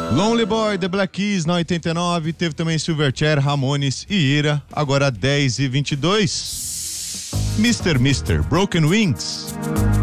Lonely Boy, The Black Keys na 89, teve também Silverchair, Ramones e Ira, agora 10h22. Mr. Broken Wings.